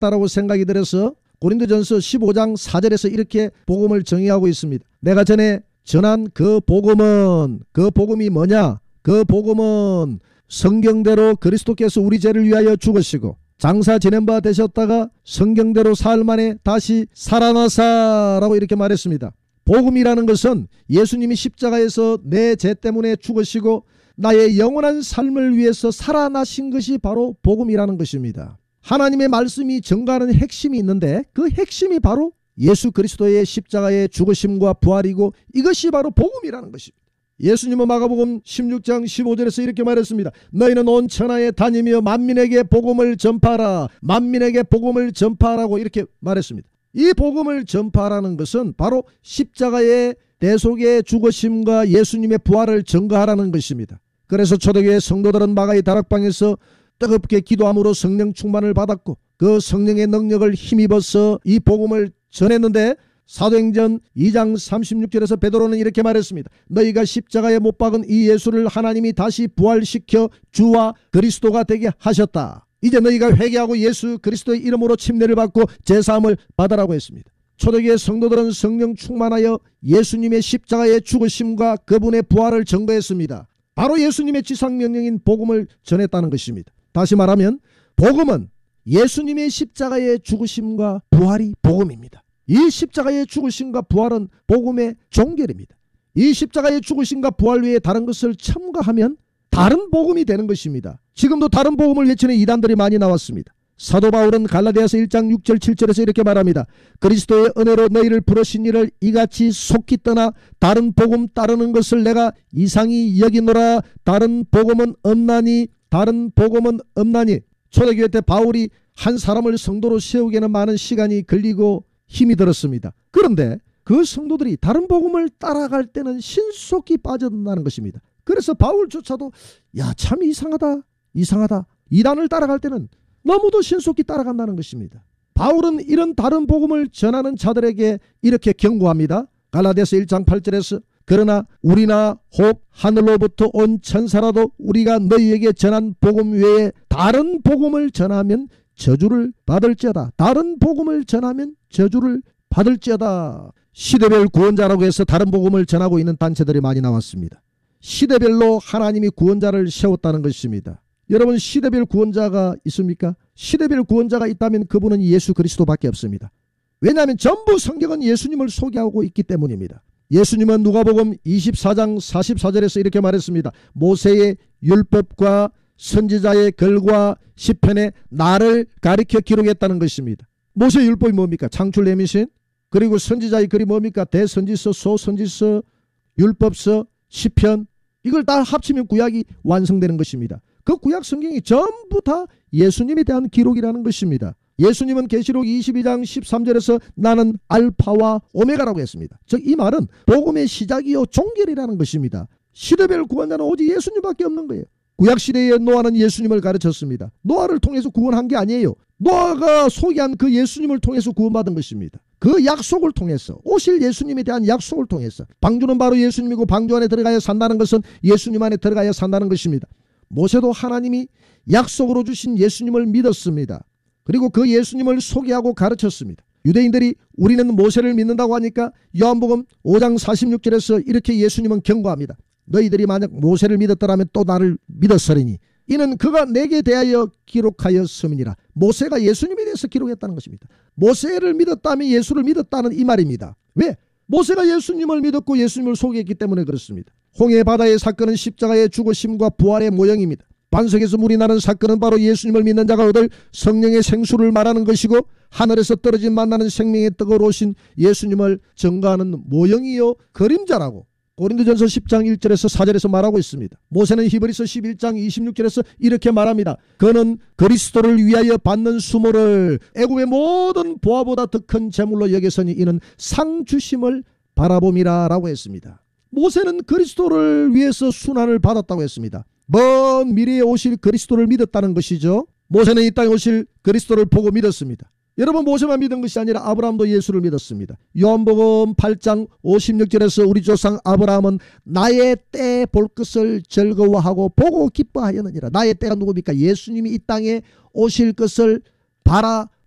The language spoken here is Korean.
같다라고 생각이 들어서 고린도전서 15장 4절에서 이렇게 복음을 정의하고 있습니다. 내가 전에 전한 그 복음이 뭐냐? 그 복음은 성경대로 그리스도께서 우리 죄를 위하여 죽으시고 장사 지낸 바 되셨다가 성경대로 사흘 만에 다시 살아나사라고 이렇게 말했습니다. 복음이라는 것은 예수님이 십자가에서 내 죄 때문에 죽으시고 나의 영원한 삶을 위해서 살아나신 것이 바로 복음이라는 것입니다. 하나님의 말씀이 전가하는 핵심이 있는데 그 핵심이 바로 예수 그리스도의 십자가의 죽으심과 부활이고 이것이 바로 복음이라는 것입니다. 예수님은 마가복음 16장 15절에서 이렇게 말했습니다. 너희는 온 천하에 다니며 만민에게 복음을 전파하라. 만민에게 복음을 전파하라고 이렇게 말했습니다. 이 복음을 전파하라는 것은 바로 십자가의 대속의 죽으심과 예수님의 부활을 전가하라는 것입니다. 그래서 초대교회 성도들은 마가의 다락방에서 뜨겁게 기도함으로 성령 충만을 받았고 그 성령의 능력을 힘입어서 이 복음을 전했는데 사도행전 2장 36절에서 베드로는 이렇게 말했습니다. 너희가 십자가에 못 박은 이 예수를 하나님이 다시 부활시켜 주와 그리스도가 되게 하셨다. 이제 너희가 회개하고 예수 그리스도의 이름으로 침례를 받고 제사함을 받으라고 했습니다. 초대교회 성도들은 성령 충만하여 예수님의 십자가의 죽으심과 그분의 부활을 전거했습니다. 바로 예수님의 지상명령인 복음을 전했다는 것입니다. 다시 말하면 복음은 예수님의 십자가의 죽으심과 부활이 복음입니다. 이 십자가의 죽으심과 부활은 복음의 종결입니다. 이 십자가의 죽으심과 부활 외에 다른 것을 첨가하면 다른 복음이 되는 것입니다. 지금도 다른 복음을 외치는 이단들이 많이 나왔습니다. 사도 바울은 갈라디아서 1장 6절 7절에서 이렇게 말합니다. 그리스도의 은혜로 너희를 부르신 이를 이같이 속히 떠나 다른 복음 따르는 것을 내가 이상히 여기노라. 다른 복음은 없나니. 초대교회 때 바울이 한 사람을 성도로 세우기에는 많은 시간이 걸리고 힘이 들었습니다. 그런데 그 성도들이 다른 복음을 따라갈 때는 신속히 빠져든다는 것입니다. 그래서 바울조차도 참 이상하다. 이단을 따라갈 때는 너무도 신속히 따라간다는 것입니다. 바울은 이런 다른 복음을 전하는 자들에게 이렇게 경고합니다. 갈라디아서 1장 8절에서 그러나 우리나 혹 하늘로부터 온 천사라도 우리가 너희에게 전한 복음 외에 다른 복음을 전하면 저주를 받을지어다. 다른 복음을 전하면 저주를 받을지어다. 시대별 구원자라고 해서 다른 복음을 전하고 있는 단체들이 많이 나왔습니다. 시대별로 하나님이 구원자를 세웠다는 것입니다. 여러분 시대별 구원자가 있습니까? 시대별 구원자가 있다면 그분은 예수 그리스도밖에 없습니다. 왜냐하면 전부 성경은 예수님을 소개하고 있기 때문입니다. 예수님은 누가복음 24장 44절에서 이렇게 말했습니다. 모세의 율법과 선지자의 글과 시편에 나를 가리켜 기록했다는 것입니다. 모세의 율법이 뭡니까? 창출 내미신. 그리고 선지자의 글이 뭡니까? 대선지서, 소선지서, 율법서, 시편. 이걸 다 합치면 구약이 완성되는 것입니다. 그 구약 성경이 전부 다 예수님에 대한 기록이라는 것입니다. 예수님은 계시록 22장 13절에서 나는 알파와 오메가라고 했습니다. 즉 이 말은 복음의 시작이요 종결이라는 것입니다. 시대별 구원자는 오직 예수님밖에 없는 거예요. 구약시대에 노아는 예수님을 가르쳤습니다. 노아를 통해서 구원한 게 아니에요. 노아가 소개한 그 예수님을 통해서 구원받은 것입니다. 그 약속을 통해서 오실 예수님에 대한 약속을 통해서 방주는 바로 예수님이고 방주 안에 들어가야 산다는 것은 예수님 안에 들어가야 산다는 것입니다. 모세도 하나님이 약속으로 주신 예수님을 믿었습니다. 그리고 그 예수님을 소개하고 가르쳤습니다. 유대인들이 우리는 모세를 믿는다고 하니까 요한복음 5장 46절에서 이렇게 예수님은 경고합니다. 너희들이 만약 모세를 믿었더라면 또 나를 믿었으리니 이는 그가 내게 대하여 기록하였음이니라. 모세가 예수님에 대해서 기록했다는 것입니다. 모세를 믿었다면 예수를 믿었다는 이 말입니다. 왜? 모세가 예수님을 믿었고 예수님을 소개했기 때문에 그렇습니다. 홍해 바다의 사건은 십자가의 죽으심과 부활의 모형입니다. 반석에서 물이 나는 사건은 바로 예수님을 믿는 자가 얻을 성령의 생수를 말하는 것이고 하늘에서 떨어진 만나는 생명의 떡으로 오신 예수님을 증거하는 모형이요 그림자라고 고린도전서 10장 1절에서 4절에서 말하고 있습니다. 모세는 히브리서 11장 26절에서 이렇게 말합니다. 그는 그리스도를 위하여 받는 수모를 애굽의 모든 보화보다 더 큰 재물로 여겼으니 이는 상 주심을 바라봄이라 라고 했습니다. 모세는 그리스도를 위해서 순환을 받았다고 했습니다. 먼 미래에 오실 그리스도를 믿었다는 것이죠. 모세는 이 땅에 오실 그리스도를 보고 믿었습니다. 여러분 모세만 믿은 것이 아니라 아브라함도 예수를 믿었습니다. 요한복음 8장 56절에서 우리 조상 아브라함은 나의 때 볼 것을 즐거워하고 보고 기뻐하였느니라. 나의 때가 누굽니까? 예수님이 이 땅에 오실 것을